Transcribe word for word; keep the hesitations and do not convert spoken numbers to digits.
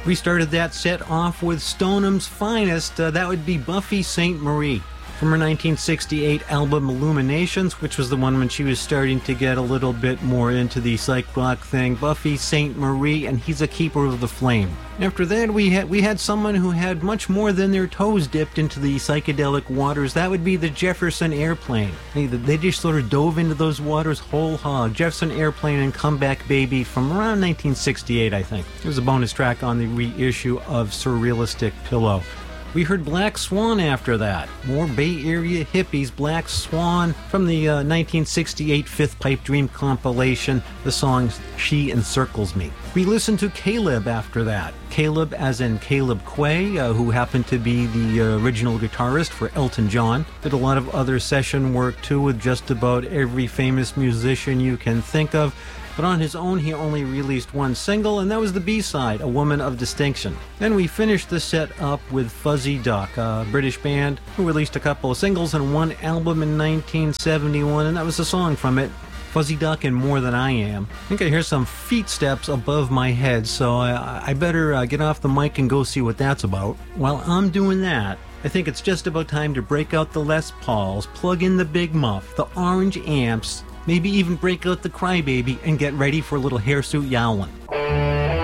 We started that set off with Stonem's finest. Uh, that would be Buffy Sainte Marie from her nineteen sixty-eight album Illuminations, which was the one when she was starting to get a little bit more into the psych rock thing. Buffy Sainte Marie, and He's a Keeper of the Flame. After that, we had we had someone who had much more than their toes dipped into the psychedelic waters. That would be the Jefferson Airplane. They, they just sort of dove into those waters whole hog. Jefferson Airplane and Comeback Baby from around nineteen sixty-eight, I think. It was a bonus track on the reissue of Surrealistic Pillow. We heard Black Swan after that. More Bay Area hippies, Black Swan, from the uh, nineteen sixty-eight Fifth Pipe Dream compilation, the song She Encircles Me. We listened to Caleb after that. Caleb as in Caleb Quay, uh, who happened to be the uh, original guitarist for Elton John. Did a lot of other session work too with just about every famous musician you can think of. But on his own, he only released one single, and that was the B-side, A Woman of Distinction. Then we finished the set up with Fuzzy Duck, a British band who released a couple of singles and one album in nineteen seventy-one, and that was a song from it, Fuzzy Duck and More Than I Am. I think I hear some feet steps above my head, so I, I better uh, get off the mic and go see what that's about. While I'm doing that, I think it's just about time to break out the Les Pauls, plug in the Big Muff, the orange amps, maybe even break out the Crybaby and get ready for a little hirsute yowlin'.